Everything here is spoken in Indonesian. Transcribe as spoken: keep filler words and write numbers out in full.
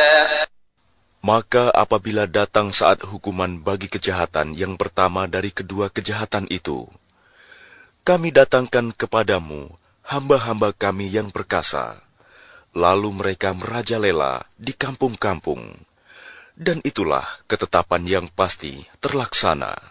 Maka apabila datang saat hukuman bagi kejahatan yang pertama dari kedua kejahatan itu, kami datangkan kepadamu hamba-hamba kami yang perkasa, lalu mereka merajalela di kampung-kampung, dan itulah ketetapan yang pasti terlaksana.